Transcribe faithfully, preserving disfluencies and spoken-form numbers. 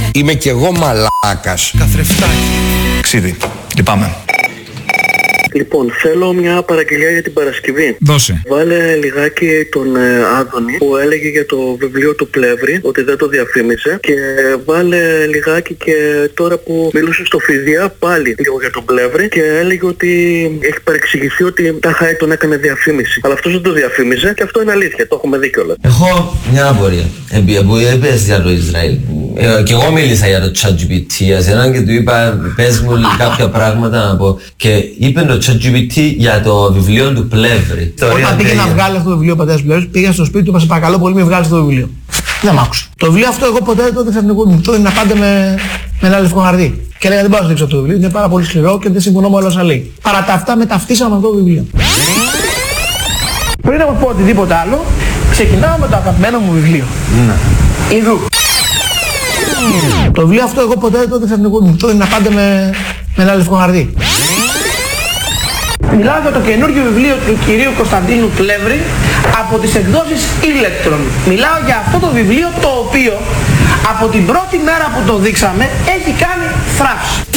Είμαι κι εγώ μαλάκας. Καθρεφτάκι. Ξύδι. Λυπάμαι. Λοιπόν, θέλω μια παραγγελιά για την Παρασκευή. Δώσε. Βάλε λιγάκι τον ε, Άδωνη που έλεγε για το βιβλίο του Πλεύρη ότι δεν το διαφήμισε. Και βάλε λιγάκι και τώρα που μιλούσε στο Φιδιά πάλι λίγο για τον Πλεύρη και έλεγε ότι έχει παρεξηγηθεί ότι τα Χάι τον έκανε διαφήμιση. Αλλά αυτός δεν το διαφήμιζε και αυτό είναι αλήθεια. Το έχουμε δει κιόλας. Έχω μια απορία. Εμπειρία που είπες για το Ισραήλ. Ε, και εγώ μίλησα για το ChatGPT εσέναν και του είπα πες μου κάποια πράγματα να πω. Και είπε το ChatGPT για το βιβλίο του Πλεύρη. Όταν πήγε να βγάλει αυτό το βιβλίο ο πατέρας Πλεύρης, πήγα στο σπίτι του, είπα σε παρακαλώ πολύ, μην βγάλεις αυτό το βιβλίο. Δεν μ' άκουσε. Το βιβλίο αυτό εγώ ποτέ δεν το έδειξα μου, το έδινα πάντα με, με ένα λευκό χαρτί. Και έλεγα δεν πάω να δείξω αυτό το βιβλίο, είναι πάρα πολύ σκληρό και δεν συμφωνώ με όλα όσα λέει. Παρά τα αυτά μεταφτίσαμε αυτό το βιβλίο. Πριν να πω οτιδήποτε άλλο, ξεκινάω με το αγαπημένο μου βιβλίο. Ναι. Ιδού. Το βιβλίο αυτό εγώ ποτέ δεν το έδειξα μου, το έδινα πάντα με, με ένα λευκό χαρτί. Μιλάω για το καινούργιο βιβλίο του κυρίου Κωνσταντίνου Πλεύρη από τις εκδόσεις Electron. Μιλάω για αυτό το βιβλίο το οποίο από την πρώτη μέρα που το δείξαμε έχει κάνει θράψη.